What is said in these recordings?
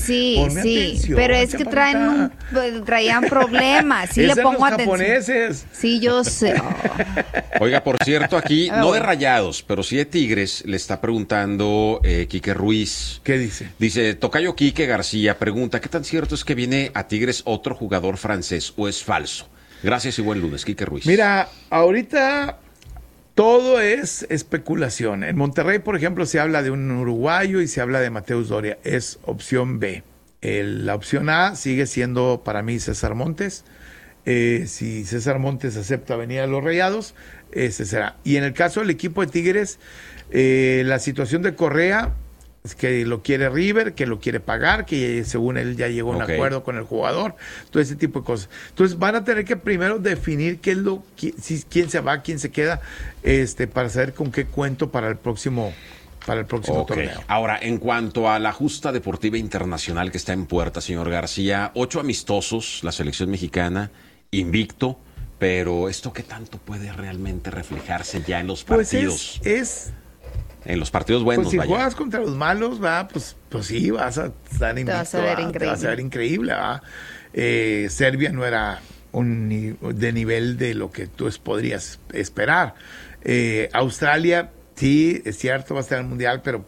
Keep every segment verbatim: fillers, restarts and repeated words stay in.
sí, Ponme sí, atención, pero es que traen un, traían problemas. Sí le pongo los atención. Japoneses. Sí, yo sé. Oh. Oiga, por cierto, aquí, no de bueno. Rayados, pero sí de Tigres, le está preguntando eh, Quique Ruiz. ¿Qué dice? Dice, tocayo Quique García, pregunta, ¿qué tan cierto es que viene a Tigres otro jugador francés o es falso? Gracias y buen lunes, Quique Ruiz. Mira, ahorita todo es especulación. En Monterrey, por ejemplo, se habla de un uruguayo y se habla de Mateus Doria. Es opción B. El, la opción A sigue siendo para mí César Montes. Eh, si César Montes acepta venir a los Rayados, ese será. Y en el caso del equipo de Tigres, eh, la situación de Correa, es que lo quiere River, que lo quiere pagar, que según él ya llegó a un Okay. acuerdo con el jugador, todo ese tipo de cosas. Entonces van a tener que primero definir qué es lo, qui- si, quién se va, quién se queda, este, para saber con qué cuento para el próximo, para el próximo Ok. torneo. Ahora, en cuanto a la justa deportiva internacional que está en puerta, señor García, ocho amistosos, la selección mexicana, invicto, pero ¿esto qué tanto puede realmente reflejarse ya en los Pues partidos? es, es En los partidos buenos, pues si vaya. juegas contra los malos, va, pues, pues sí, vas a estar invicto, vas a ver ¿va? Te increíble. vas a ver increíble, ¿va? Eh, Serbia no era un ni- de nivel de lo que tú es- podrías esperar. Eh, Australia, sí, es cierto, va a estar en el Mundial, pero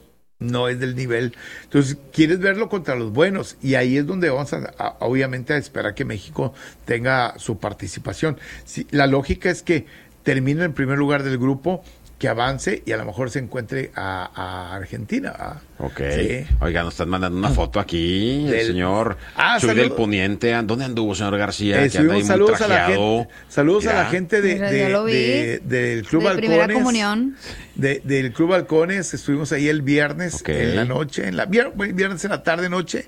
no es del nivel. Entonces, quieres verlo contra los buenos y ahí es donde vamos a, a- obviamente a esperar que México tenga su participación. Sí, la lógica es que termine en primer lugar del grupo, que avance y a lo mejor se encuentre a, a Argentina. ¿Va? Ok. Sí. Oiga, nos están mandando una foto aquí, el Del- señor Ah, Chuy salud. del Poniente. ¿Dónde anduvo, señor García? Eh, que anda ahí subimos muy saludos a la trajeado. gente, saludos a Mira. la gente de, Mira, de- ya lo vi. de- del Club De Halcones. primera comunión. De- del Club Halcones, estuvimos ahí el viernes Ok. en la noche, en la vier- bueno, viernes en la tarde noche,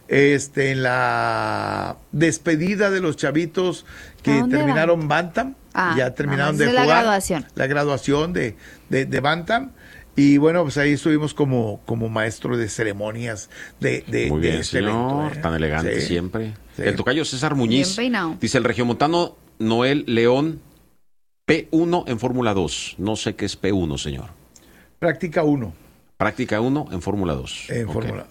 este, en la despedida de los chavitos ¿A que dónde terminaron Bantam, Ah, ya terminaron no, de esa es jugar. la graduación. La graduación de, de, de Bantam. Y bueno, pues ahí estuvimos como, como maestro de ceremonias de, de, Muy de bien, este señor. evento, ¿eh? Tan elegante Sí. siempre. Sí. El tocayo César Muñiz. Bien peinado. Dice el regiomontano Noel León, P uno en Fórmula dos. No sé qué es P uno, señor. Práctica uno Práctica uno en Fórmula dos. en Ok. Fórmula.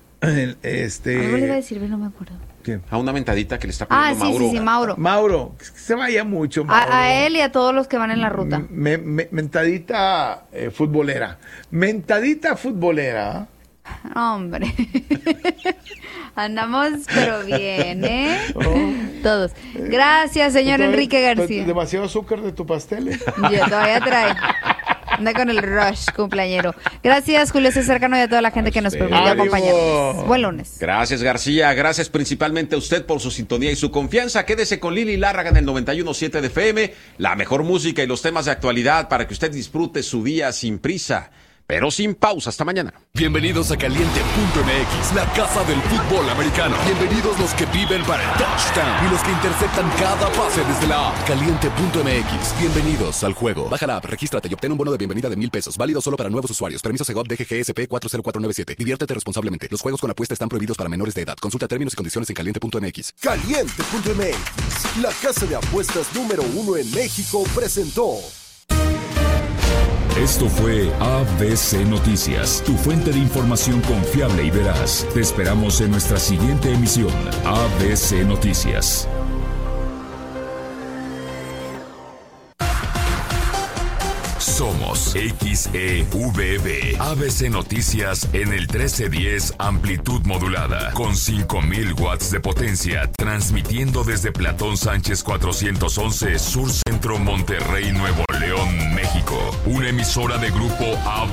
Este. Algo le iba a decir, pero no me acuerdo. ¿Qué? A una mentadita que le está Ah, pidiendo sí, Mauro. sí, sí, Mauro. Mauro, que se vaya mucho, Mauro. A, a él y a todos los que van en la ruta. Me- me- mentadita eh, futbolera. Mentadita futbolera. Hombre. Andamos, pero bien, ¿eh? Oh. Todos. Gracias, señor Todavía- Enrique García. Demasiado azúcar de tu pastel. ¿eh? Yo todavía trae. Anda con el rush, cumpleañero. Gracias, Julio César Cano, y a toda la gente que nos permitió ¡Ánimo! acompañarnos. Buen lunes. Gracias, García. Gracias principalmente a usted por su sintonía y su confianza. Quédese con Lili Lárraga en el noventa y uno punto siete de F M. La mejor música y los temas de actualidad para que usted disfrute su día sin prisa, pero sin pausa. Hasta mañana. Bienvenidos a Caliente punto M X, la casa del fútbol americano. Bienvenidos los que viven para el touchdown y los que interceptan cada pase desde la app. Caliente punto M X, bienvenidos al juego. Baja la app, regístrate y obtén un bono de bienvenida de mil pesos, válido solo para nuevos usuarios. Permiso Segov D G G S P cuatro cero cuatro nueve siete. Diviértete responsablemente. Los juegos con apuesta están prohibidos para menores de edad. Consulta términos y condiciones en caliente punto M X. Caliente punto M X, la casa de apuestas número uno en México, presentó. Esto fue A B C Noticias, tu fuente de información confiable y veraz. Te esperamos en nuestra siguiente emisión, A B C Noticias. Somos X E V B, A B C Noticias en el trece diez amplitud modulada, con cinco mil watts de potencia, transmitiendo desde Platón Sánchez cuatrocientos once, Sur Centro, Monterrey, Nuevo León, México. Una emisora de Grupo A B C.